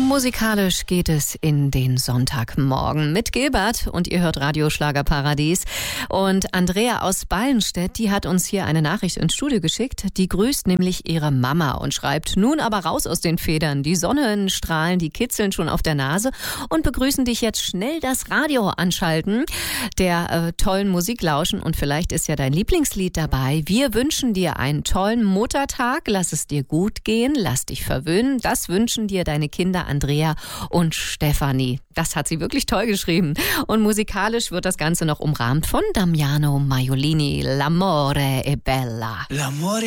Musikalisch geht es in den Sonntagmorgen mit Gilbert und ihr hört Radio Schlagerparadies. Und Andrea aus Ballenstedt, die hat uns hier eine Nachricht ins Studio geschickt. Die grüßt nämlich ihre Mama und schreibt: Nun aber raus aus den Federn. Die Sonnenstrahlen, die kitzeln schon auf der Nase und begrüßen dich jetzt schnell das Radio anschalten, der tollen Musik lauschen und vielleicht ist ja dein Lieblingslied dabei. Wir wünschen dir einen tollen Muttertag. Lass es dir gut gehen, lass dich verwöhnen. Das wünschen dir deine Kinder Andrea und Stefanie. Das hat sie wirklich toll geschrieben. Und musikalisch wird das Ganze noch umrahmt von Damiano Maiolini. L'amore è bella. L'amore